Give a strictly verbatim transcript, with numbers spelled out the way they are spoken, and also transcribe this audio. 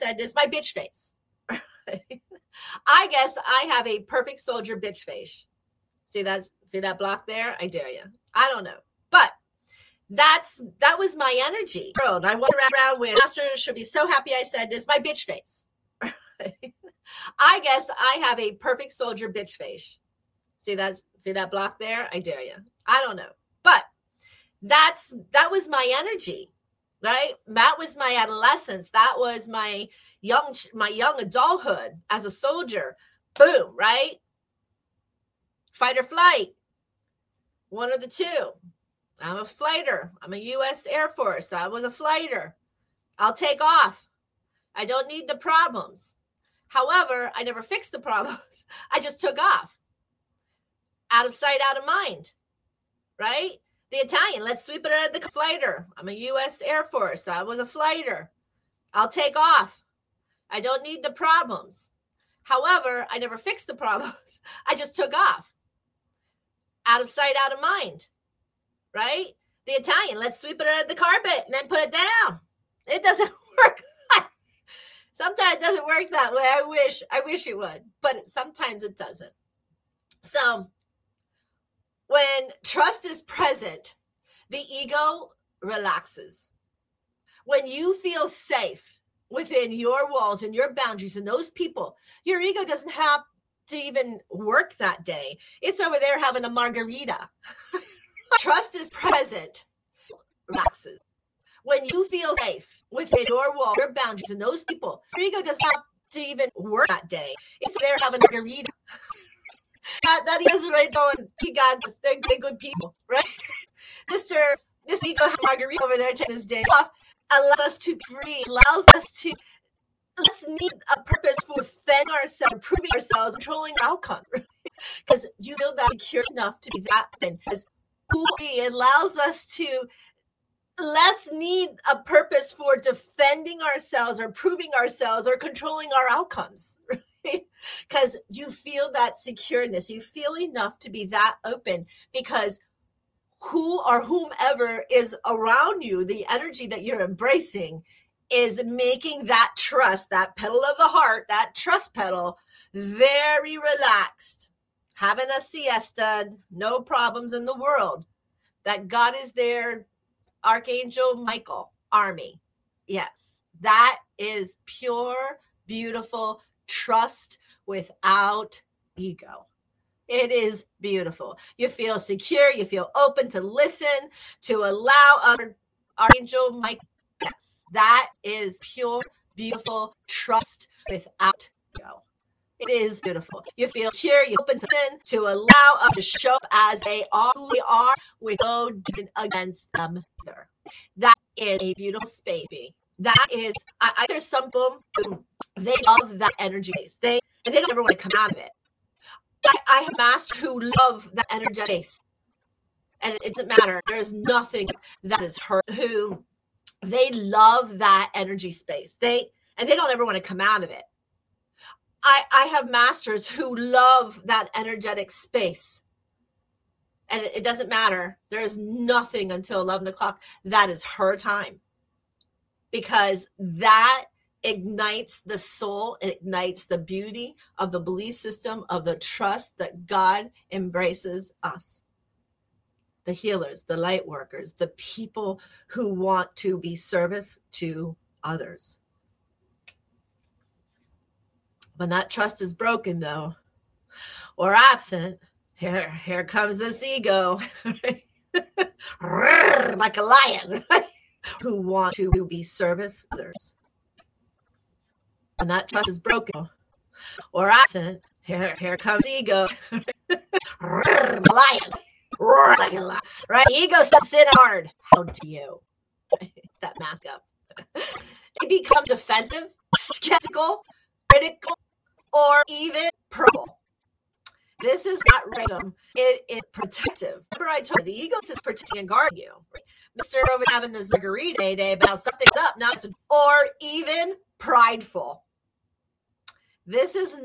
said this, my bitch face. I guess I have a perfect soldier bitch face. See that? See that block there? I dare you. I don't know. But that's that was my energy. I went around with master should be so happy I said this, my bitch face. I guess I have a perfect soldier bitch face. See that? See that block there? I dare you. I don't know. But that's that was my energy. Right? That was my adolescence. That was my young, my young adulthood as a soldier. Boom, right? Fight or flight. One of the two. I'm a fighter. I'm a U S Air Force. I was a fighter. I'll take off. I don't need the problems. However, I never fixed the problems. I just took off. Out of sight, out of mind. Right? The Italian, let's sweep it under the fighter. I'm a U S Air Force. I was a fighter. I'll take off. I don't need the problems. However, I never fixed the problems. I just took off. Out of sight, out of mind. Right? The Italian, let's sweep it under the carpet and then put it down. It doesn't work. Sometimes it doesn't work that way. I wish, I wish it would, but sometimes it doesn't. So, when trust is present, the ego relaxes. When you feel safe within your walls and your boundaries and those people, your ego doesn't have to even work that day. It's over there having a margarita. Trust is present, relaxes. When you feel safe within your walls, your boundaries and those people, your ego doesn't have to even work that day. It's there having a margarita. That, that is right going, he got this. They're, they're good people, right? Mister Mister Ego Margarita over there taking his day off allows us to breathe, allows us to let's need a purpose for defending ourselves, improving ourselves, controlling outcome. Because you feel that secure enough to be that open. Because who we allows us to less need a purpose for defending ourselves or proving ourselves or controlling our outcomes. Because you feel that secureness, you feel enough to be that open because who or whomever is around you, the energy that you're embracing is making that trust, that pedal of the heart, that trust pedal, very relaxed, having a siesta, no problems in the world, that God is there, Archangel Michael army. Yes, that is pure, beautiful trust without ego. It is beautiful. You feel secure. You feel open to listen, to allow other Archangel Michael. Yes, that is pure, beautiful trust without ego. It is beautiful. You feel secure. You open to listen, to allow others to show up as they are, who they are, with no judgment against them either. That is a beautiful space. That is, I, I there's some boom. boom They love that energy base. They and they don't ever want to come out of it. I, I have masters who love that energy base. And it doesn't matter. There's nothing that is hurt. Who they love that energy space. They and they don't ever want to come out of it. I, I have masters who love that energetic space. And it, it doesn't matter. There's nothing until eleven o'clock. That is her time. Because that ignites the soul, it ignites the beauty of the belief system, of the trust that God embraces us. The healers, the light workers, the people who want to be service to others. When that trust is broken, though, or absent, here, here comes this ego, like a lion, who want to be service to others. When that trust is broken or absent, here, here comes ego. Lion. Like a lion. Right? Ego steps in hard. How do you? That mask up. It becomes defensive, skeptical, critical, or even purple. This is not random. It is protective. Remember I told you, the ego is protecting and guarding you. Mister over having this margarita day about something's up, now, or even prideful. This is